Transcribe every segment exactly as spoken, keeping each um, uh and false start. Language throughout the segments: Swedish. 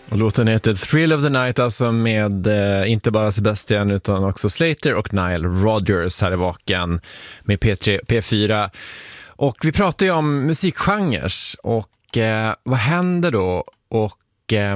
Och låten heter Thrill of the Night, alltså med eh, inte bara Sebastian utan också Slater och Nile Rodgers här i Vaken med P tre, P fyra. Och vi pratar ju om musikgenres och eh, vad händer då? Och eh,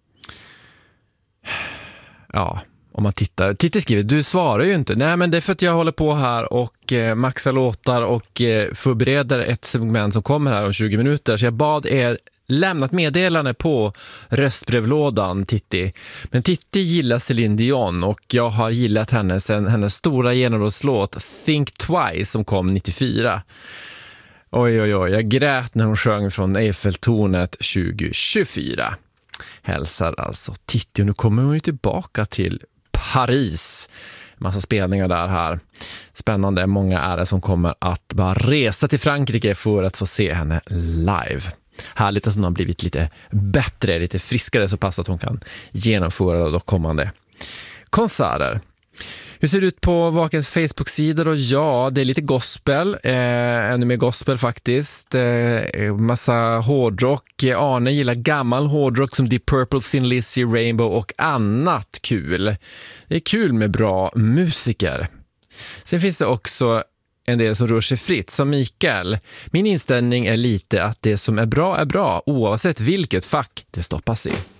ja, om man tittar. Titti skriver, du svarar ju inte. Nej, men det är för att jag håller på här och eh, maxar låtar och eh, förbereder ett segment som kommer här om tjugo minuter. Så jag bad er lämnat meddelande på röstbrevlådan, Titti. Men Titti gillar Celine Dion och jag har gillat henne sen hennes stora genombrottslåt Think Twice som kom nittiofyra. Oj, oj, oj. Jag grät när hon sjöng från Eiffeltornet tjugo tjugofyra. Hälsar alltså Titti, och nu kommer hon ju tillbaka till Paris. Massa spelningar där här. Spännande, många är det som kommer att bara resa till Frankrike för att få se henne live. Härligt att hon har blivit lite bättre, lite friskare så pass att hon kan genomföra de kommande konserter. Hur ser det ut på Vakens Facebook-sidor? Och ja, det är lite gospel, eh, ännu mer gospel faktiskt. Eh, massa hårdrock. Arne gillar gammal hårdrock som Deep Purple, Thin Lizzy, Rainbow och annat kul. Det är kul med bra musiker. Sen finns det också en del som rör sig fritt, som Mikael. Min inställning är lite att det som är bra är bra, oavsett vilket fack det stoppas i.